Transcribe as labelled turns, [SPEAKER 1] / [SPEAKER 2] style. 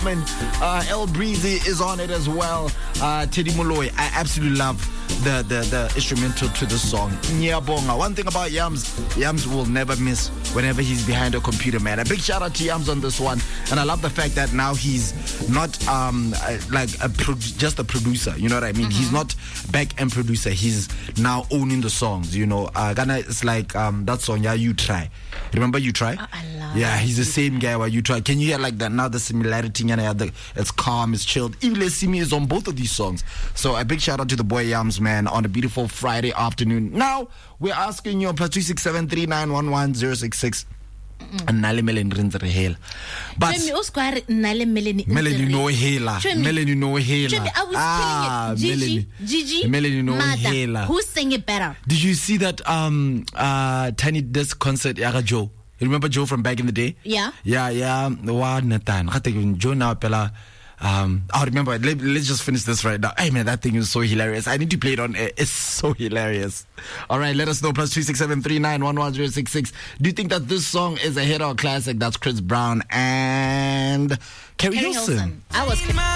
[SPEAKER 1] Hoffman, El Breezy is on it as well. Teddy Molloy, I absolutely love the instrumental to the song. Nyabonga. One thing about Yams will never miss whenever he's behind a computer, man. A big shout out to Yams on this one, and I love the fact that now he's not just a producer. You know what I mean? He's not back end producer. He's now owning the songs. You know, Ghana is like that song. Yeah, You Try. Remember You Try?
[SPEAKER 2] I love.
[SPEAKER 1] Yeah, he's the same guy. Where You Try. Can you hear like that now? The similarity. It's calm, it's chilled. Evil Simi is on both of these songs. So a big shout out to the boy Yams, man, on a beautiful Friday afternoon. Now we're asking you on +26739111066. Nale Melanie Rinzerehela. But Melanie no hela. Melanie no hela.
[SPEAKER 2] I was killing it. Gigi,
[SPEAKER 1] Melanie no hela.
[SPEAKER 2] Who sang it better?
[SPEAKER 1] Did you see that Tiny Disc concert Yaga Joe? You remember Joe from back in the day?
[SPEAKER 2] Yeah.
[SPEAKER 1] Wa Nathan. Joe now pela. I remember. Let's just finish this right now. Hey man, that thing is so hilarious. I need to play it on air. It's so hilarious. All right, let us know. +26739111066. Do you think that this song is a hit or a classic? That's Chris Brown and Carrie Hilson.
[SPEAKER 2] I was kidding.